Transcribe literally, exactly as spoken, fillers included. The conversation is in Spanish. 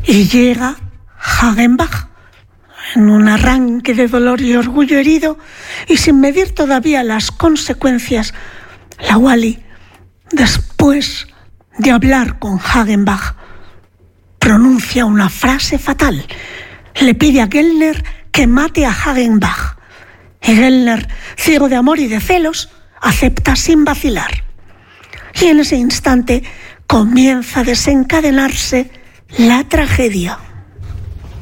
Y llega Hagenbach, en un arranque de dolor y orgullo herido, y sin medir todavía las consecuencias, la Wally, después de hablar con Hagenbach, pronuncia una frase fatal. Le pide a Gellner que mate a Hagenbach. Y Gellner, ciego de amor y de celos, acepta sin vacilar. Y en ese instante comienza a desencadenarse la tragedia.